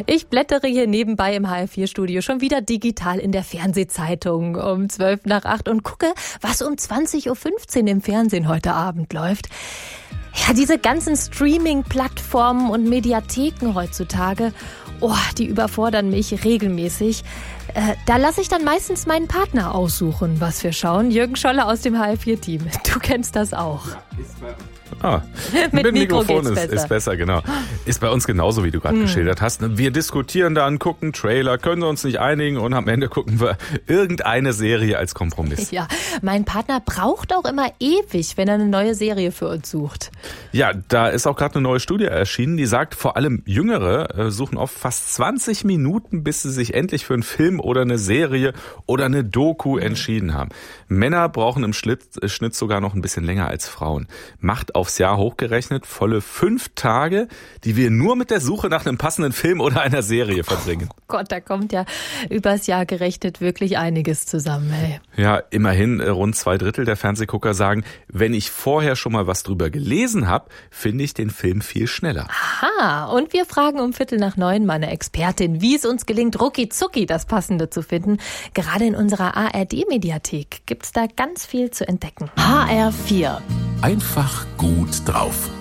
Ich blättere hier nebenbei im HR4-Studio schon wieder digital in der Fernsehzeitung um 7:55 und gucke, was um 20:15 Uhr im Fernsehen heute Abend läuft. Ja, diese ganzen Streaming-Plattformen und Mediatheken heutzutage, die überfordern mich regelmäßig. Da lasse ich dann meistens meinen Partner aussuchen, was wir schauen. Jürgen Scholle aus dem HR4-Team. Du kennst das auch. Mit Mikrofon ist besser, genau. Ist bei uns genauso, wie du gerade geschildert hast. Wir diskutieren dann, gucken Trailer, können uns nicht einigen und am Ende gucken wir irgendeine Serie als Kompromiss. Ja, mein Partner braucht auch immer ewig, wenn er eine neue Serie für uns sucht. Ja, da ist auch gerade eine neue Studie erschienen, die sagt, vor allem Jüngere suchen oft fast 20 Minuten, bis sie sich endlich für einen Film oder eine Serie oder eine Doku entschieden haben. Männer brauchen im Schnitt sogar noch ein bisschen länger als Frauen. Macht aufs Jahr hochgerechnet volle 5 Tage, die wir nur mit der Suche nach einem passenden Film oder einer Serie verbringen. Oh Gott, da kommt ja übers Jahr gerechnet wirklich einiges zusammen. Hey. Ja, immerhin rund 2/3 der Fernsehgucker sagen, wenn ich vorher schon mal was drüber gelesen habe, finde ich den Film viel schneller. Aha, und wir fragen um 8:45 meine Expertin, wie es uns gelingt, rucki-zucki das Passende zu finden. Gerade in unserer ARD-Mediathek gibt's da ganz viel zu entdecken. HR4. Einfach gut drauf.